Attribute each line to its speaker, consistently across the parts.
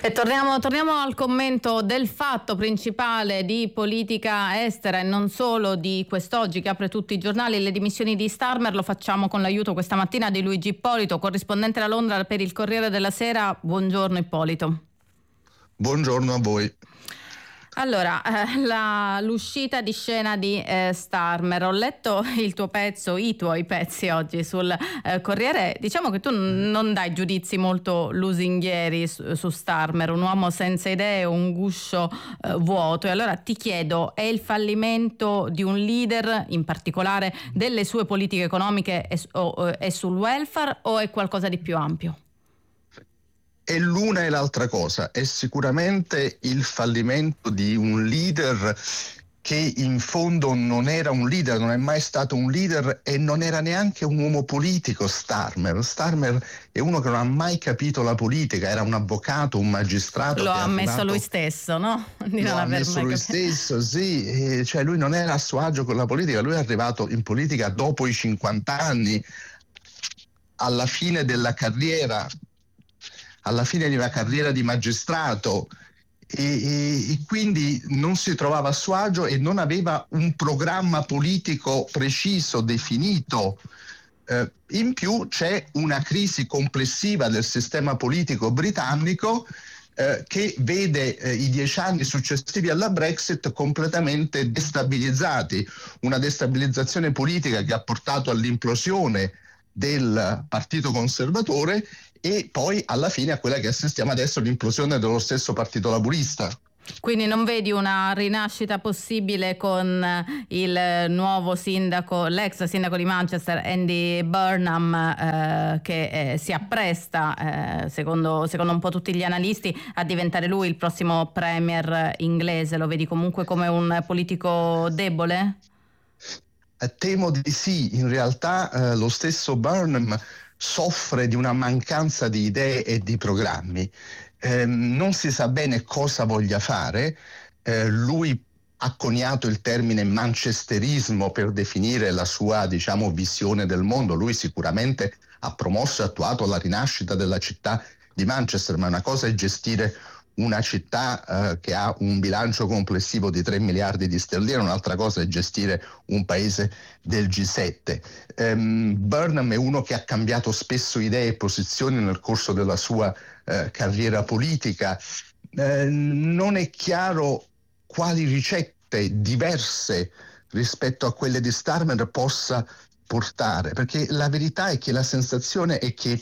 Speaker 1: E torniamo al commento del fatto principale di politica estera e non solo di quest'oggi che apre tutti i giornali, le dimissioni di Starmer. Lo facciamo con l'aiuto questa mattina di Luigi Ippolito, corrispondente da Londra per il Corriere della Sera. Buongiorno Ippolito.
Speaker 2: Buongiorno a voi.
Speaker 1: Allora, l'uscita di scena di Starmer. Ho letto i tuoi pezzi oggi sul Corriere. Diciamo che tu non dai giudizi molto lusinghieri su Starmer, un uomo senza idee, un guscio vuoto. E allora ti chiedo, è il fallimento di un leader, in particolare delle sue politiche economiche e sul welfare, o è qualcosa di più ampio?
Speaker 2: È l'una e l'altra cosa, è sicuramente il fallimento di un leader che in fondo non era un leader, non è mai stato un leader e non era neanche un uomo politico. Starmer è uno che non ha mai capito la politica, era un avvocato, un magistrato.
Speaker 1: Lo ha ammesso lui stesso, no?
Speaker 2: Lo ha ammesso lui stesso, sì, cioè lui non era a suo agio con la politica, lui è arrivato in politica dopo i 50 anni, alla fine di una carriera di magistrato e quindi non si trovava a suo agio e non aveva un programma politico preciso, definito. In più c'è una crisi complessiva del sistema politico britannico che vede i 10 anni successivi alla Brexit completamente destabilizzati, una destabilizzazione politica che ha portato all'implosione del Partito Conservatore e poi alla fine a quella che assistiamo adesso, l'implosione dello stesso Partito Laburista.
Speaker 1: Quindi non vedi una rinascita possibile con il nuovo sindaco, l'ex sindaco di Manchester, Andy Burnham, che si appresta, secondo un po' tutti gli analisti, a diventare lui il prossimo premier inglese? Lo vedi comunque come un politico debole?
Speaker 2: Temo di sì, in realtà lo stesso Burnham soffre di una mancanza di idee e di programmi. Non si sa bene cosa voglia fare. Lui ha coniato il termine manchesterismo per definire la sua, visione del mondo. Lui sicuramente ha promosso e attuato la rinascita della città di Manchester, ma una cosa è gestire una città che ha un bilancio complessivo di 3 miliardi di sterline, un'altra cosa è gestire un paese del G7. Burnham è uno che ha cambiato spesso idee e posizioni nel corso della sua carriera politica. Non è chiaro quali ricette diverse rispetto a quelle di Starmer possa portare, perché la verità è che la sensazione è che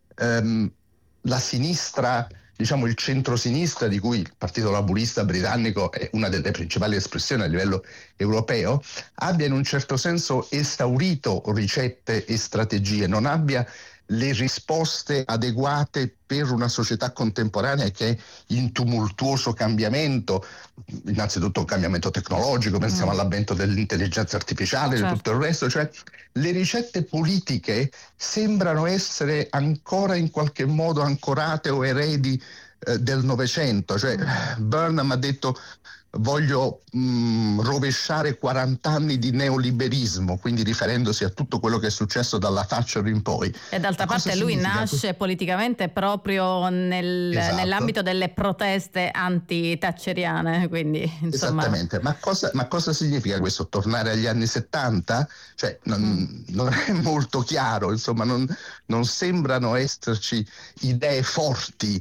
Speaker 2: la sinistra, il centro-sinistra, di cui il Partito Laburista britannico è una delle principali espressioni a livello europeo, abbia in un certo senso esaurito ricette e strategie, non abbia le risposte adeguate per una società contemporanea che è in tumultuoso cambiamento, innanzitutto un cambiamento tecnologico, pensiamo all'avvento dell'intelligenza artificiale, di tutto il resto, cioè le ricette politiche sembrano essere ancora in qualche modo ancorate o eredi del Novecento, cioè Burnham ha detto voglio rovesciare 40 anni di neoliberismo, quindi riferendosi a tutto quello che è successo dalla Thatcher in poi.
Speaker 1: E d'altra parte lui nasce politicamente proprio nell'ambito delle proteste anti-thatcheriane, quindi insomma.
Speaker 2: Esattamente, ma cosa significa questo? Tornare agli anni 70? Cioè non è molto chiaro, insomma non sembrano esserci idee forti,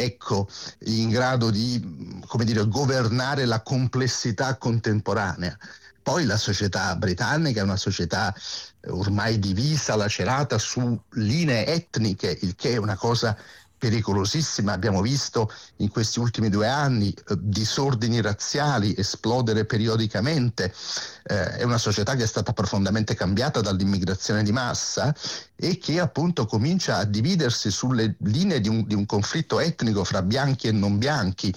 Speaker 2: in grado di, governare la complessità contemporanea. Poi la società britannica è una società ormai divisa, lacerata su linee etniche, il che è una cosa pericolosissima. Abbiamo visto in questi ultimi 2 anni disordini razziali esplodere periodicamente. È una società che è stata profondamente cambiata dall'immigrazione di massa e che appunto comincia a dividersi sulle linee di un conflitto etnico fra bianchi e non bianchi.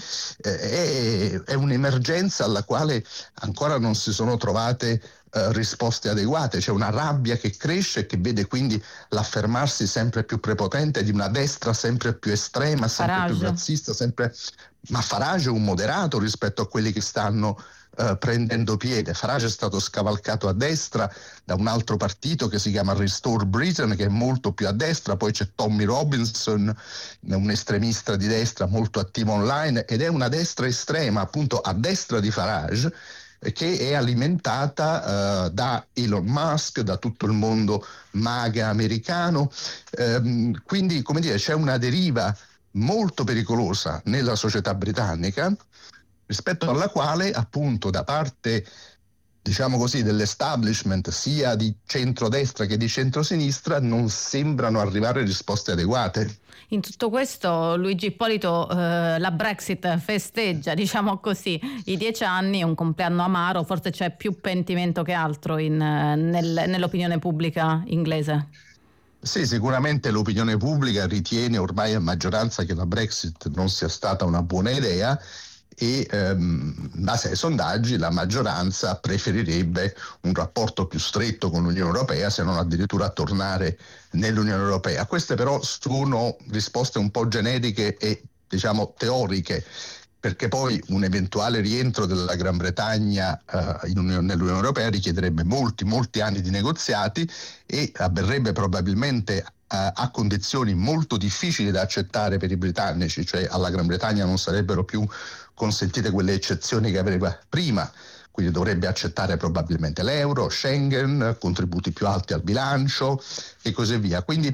Speaker 2: È un'emergenza alla quale ancora non si sono trovate risposte adeguate. C'è una rabbia che cresce e che vede quindi l'affermarsi sempre più prepotente di una destra sempre più estrema, sempre più razzista, ma Farage è un moderato rispetto a quelli che stanno prendendo piede. Farage è stato scavalcato a destra da un altro partito che si chiama Restore Britain, che è molto più a destra, poi c'è Tommy Robinson, un estremista di destra molto attivo online, ed è una destra estrema appunto a destra di Farage, che è alimentata da Elon Musk, da tutto il mondo MAGA americano, quindi come dire c'è una deriva molto pericolosa nella società britannica, rispetto alla quale appunto da parte, diciamo così, dell'establishment sia di centrodestra che di centrosinistra non sembrano arrivare risposte adeguate.
Speaker 1: In tutto questo Luigi Ippolito, la Brexit festeggia, diciamo così, i 10 anni, un compleanno amaro, forse c'è più pentimento che altro nell'opinione pubblica inglese.
Speaker 2: Sì, sicuramente l'opinione pubblica ritiene ormai a maggioranza che la Brexit non sia stata una buona idea, e in base ai sondaggi la maggioranza preferirebbe un rapporto più stretto con l'Unione Europea, se non addirittura tornare nell'Unione Europea. Queste però sono risposte un po' generiche e teoriche, perché poi un eventuale rientro della Gran Bretagna nell'Unione Europea richiederebbe molti anni di negoziati e avverrebbe probabilmente a condizioni molto difficili da accettare per i britannici, cioè alla Gran Bretagna non sarebbero più consentite quelle eccezioni che aveva prima, quindi dovrebbe accettare probabilmente l'euro, Schengen, contributi più alti al bilancio e così via. Quindi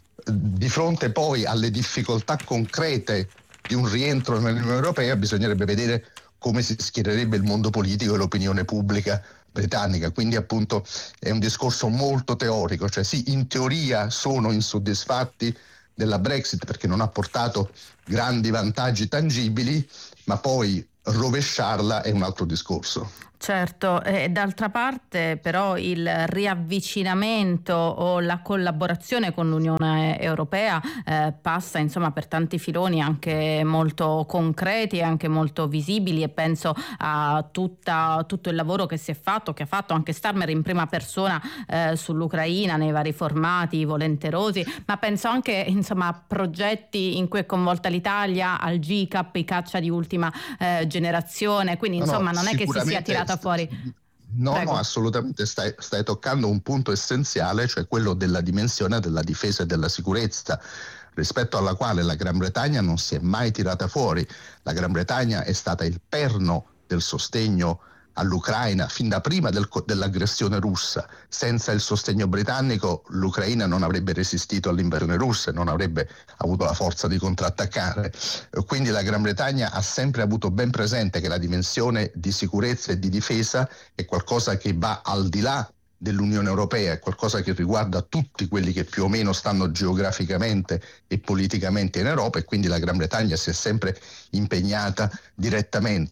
Speaker 2: di fronte poi alle difficoltà concrete di un rientro nell'Unione Europea bisognerebbe vedere come si schiererebbe il mondo politico e l'opinione pubblica britannica. Quindi appunto è un discorso molto teorico, cioè sì, in teoria sono insoddisfatti della Brexit perché non ha portato grandi vantaggi tangibili, ma poi rovesciarla è un altro discorso.
Speaker 1: Certo, d'altra parte però il riavvicinamento o la collaborazione con l'Unione Europea passa insomma per tanti filoni anche molto concreti e anche molto visibili, e penso a tutto il lavoro che ha fatto anche Starmer in prima persona sull'Ucraina, nei vari formati volenterosi, ma penso anche insomma a progetti in cui è coinvolta l'Italia, al GCAP, i caccia di ultima generazione, quindi insomma non è che si sia tirata fuori.
Speaker 2: No, assolutamente stai toccando un punto essenziale, cioè quello della dimensione della difesa e della sicurezza, rispetto alla quale la Gran Bretagna non si è mai tirata fuori. La Gran Bretagna è stata il perno del sostegno all'Ucraina fin da prima dell'aggressione russa. Senza il sostegno britannico l'Ucraina non avrebbe resistito all'invasione russa e non avrebbe avuto la forza di contrattaccare. Quindi la Gran Bretagna ha sempre avuto ben presente che la dimensione di sicurezza e di difesa è qualcosa che va al di là dell'Unione Europea, è qualcosa che riguarda tutti quelli che più o meno stanno geograficamente e politicamente in Europa, e quindi la Gran Bretagna si è sempre impegnata direttamente.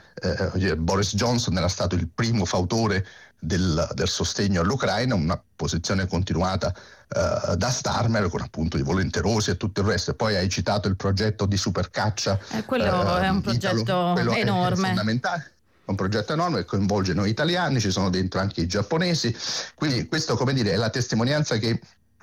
Speaker 2: Boris Johnson era stato il primo fautore del sostegno all'Ucraina, una posizione continuata da Starmer con appunto i volenterosi e tutto il resto. E poi hai citato il progetto di supercaccia.
Speaker 1: Quello è un progetto enorme.
Speaker 2: È fondamentale. È un progetto enorme che coinvolge noi italiani, ci sono dentro anche i giapponesi, quindi questo, come dire, è la testimonianza che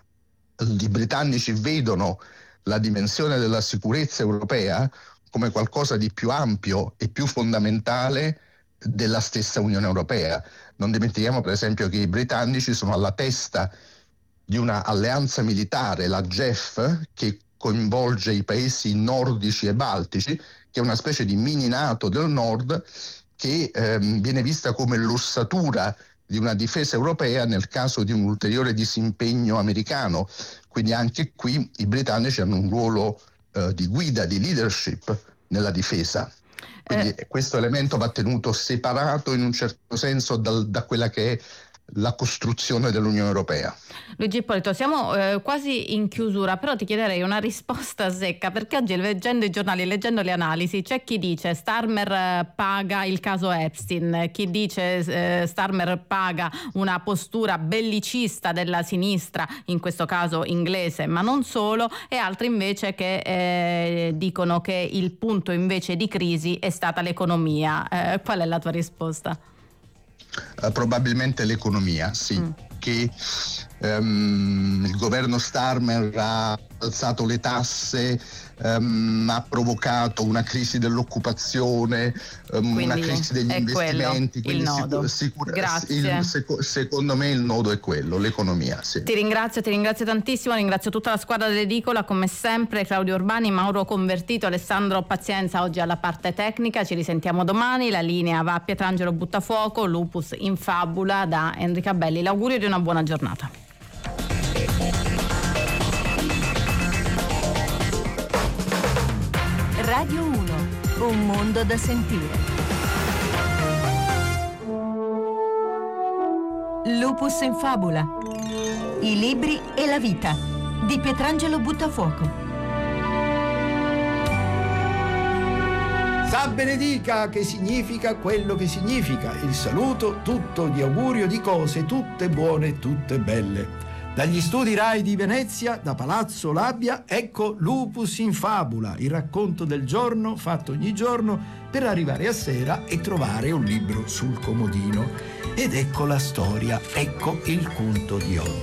Speaker 2: i britannici vedono la dimensione della sicurezza europea come qualcosa di più ampio e più fondamentale della stessa Unione Europea. Non dimentichiamo per esempio che i britannici sono alla testa di una alleanza militare, la GEF, che coinvolge i paesi nordici e baltici, che è una specie di mini NATO del nord, che viene vista come l'ossatura di una difesa europea nel caso di un ulteriore disimpegno americano. Quindi anche qui i britannici hanno un ruolo di guida, di leadership nella difesa. Quindi questo elemento va tenuto separato in un certo senso da quella che è la costruzione dell'Unione Europea.
Speaker 1: Luigi Ippolito, siamo quasi in chiusura, però ti chiederei una risposta secca, perché oggi leggendo i giornali, leggendo le analisi, c'è chi dice Starmer paga il caso Epstein, chi dice Starmer paga una postura bellicista della sinistra, in questo caso inglese, ma non solo, e altri invece che dicono che il punto invece di crisi è stata l'economia. Qual è la tua risposta?
Speaker 2: Probabilmente l'economia, sì, che il governo Starmer ha alzato le tasse, ha provocato una crisi dell'occupazione, una crisi degli investimenti.
Speaker 1: Il nodo.
Speaker 2: Secondo me il nodo è quello, l'economia. Sì.
Speaker 1: Ti ringrazio tantissimo, ringrazio tutta la squadra dell'Edicola, come sempre Claudio Urbani, Mauro Convertito, Alessandro Pazienza oggi alla parte tecnica. Ci risentiamo domani, la linea va a Pietrangelo Buttafuoco, Lupus in Fabula da Enrica Belli. L'augurio di una buona giornata.
Speaker 3: Radio 1, un mondo da sentire. Lupus in Fabula. I libri e la vita di Pietrangelo Buttafuoco.
Speaker 4: Sa benedica, che significa quello che significa. Il saluto tutto di augurio di cose tutte buone, tutte belle. Dagli studi Rai di Venezia, da Palazzo Labbia, ecco Lupus in Fabula, il racconto del giorno fatto ogni giorno per arrivare a sera e trovare un libro sul comodino. Ed ecco la storia, ecco il punto di oggi.